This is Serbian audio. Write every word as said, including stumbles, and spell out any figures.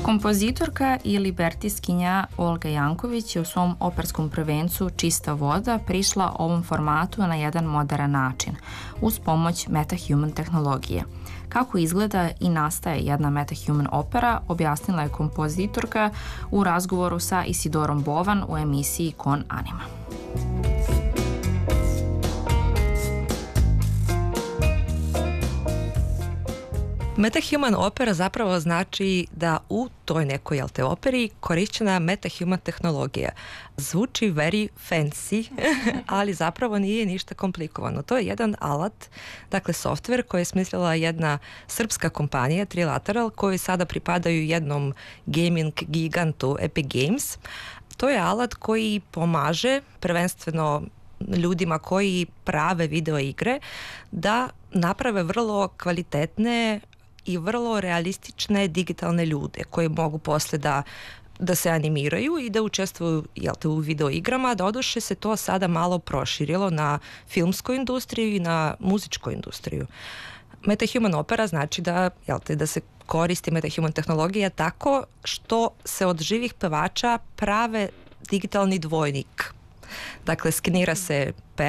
Kompozitorka i libertiskinja Olga Janković je u svom operskom prvencu Čista voda prišla ovom formatu na jedan moderan način, uz pomoć MetaHuman tehnologije. Kako izgleda i nastaje jedna MetaHuman opera, objasnila je kompozitorka u razgovoru sa Isidorom Bovan u emisiji Kon Anima. MetaHuman opera zapravo znači da u toj nekoj jel te, operi korišćena MetaHuman tehnologija. Zvuči very fancy, ali zapravo nije ništa komplikovano. To je jedan alat, dakle softver koji je smislila jedna srpska kompanija Trilateral, koji sada pripadaju jednom gaming gigantu Epic Games. To je alat koji pomaže prvenstveno ljudima koji prave video igre da naprave vrlo kvalitetne i vrlo realistične digitalne ljude koji mogu posle da, da se animiraju i da učestvuju jel te, u video igrama. Doduše se to sada malo proširilo na filmsku industriju i na muzičku industriju. MetaHuman opera znači da, jel te, da se koristi MetaHuman tehnologija tako što se od živih pevača prave digitalni dvojnik. Dakle, skenira se